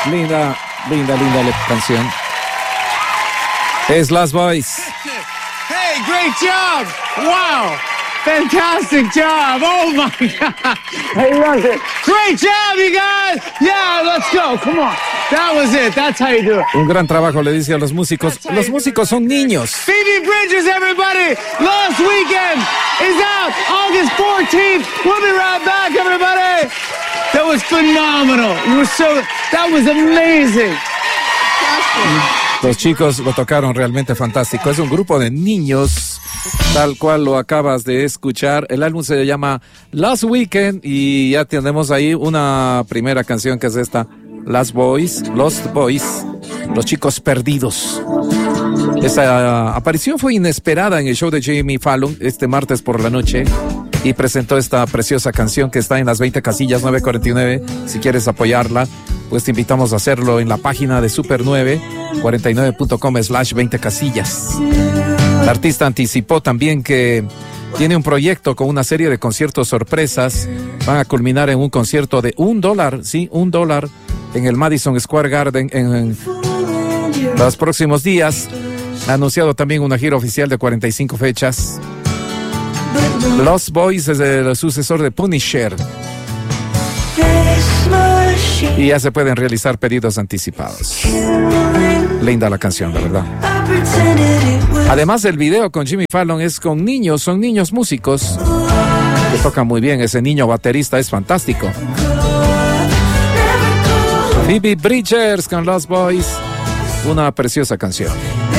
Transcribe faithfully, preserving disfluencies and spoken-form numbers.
Linda, linda, linda la canción. Es Lost Boys. Hey, great job! Wow! Fantastic job! Oh my God! I love it. Great job, you guys! Yeah, let's go. Come on. That was it. That's how you do it. Un gran trabajo, le dice a los músicos. Los músicos son niños. Phoebe Bridgers, everybody! Lost Weekend is out August fourteenth. We'll be right back, everybody! That was phenomenal. You were so... That was amazing. Los chicos lo tocaron realmente fantástico. Es un grupo de niños, tal cual lo acabas de escuchar. El álbum se llama Lost Weekend y ya tenemos ahí una primera canción que es esta, Lost Boys, Lost Boys, los chicos perdidos. Esta aparición fue inesperada en el show de Jimmy Fallon este martes por la noche y presentó esta preciosa canción que está en las veinte casillas nueve cuarenta y nueve. Si quieres apoyarla, pues te invitamos a hacerlo en la página de Super nueve cuarenta y nueve punto com slash veinte casillas. El artista anticipó también que tiene un proyecto con una serie de conciertos sorpresas. Van a culminar en un concierto de un dólar, sí, un dólar en el Madison Square Garden en, en los próximos días. Ha anunciado también una gira oficial de cuarenta y cinco fechas. Lost Boys es el sucesor de Punisher. Y ya se pueden realizar pedidos anticipados. Linda la canción, de verdad. Además, el video con Jimmy Fallon es con niños, son niños músicos que tocan muy bien. Ese niño baterista es fantástico. Phoebe Bridgers con Lost Boys, una preciosa canción.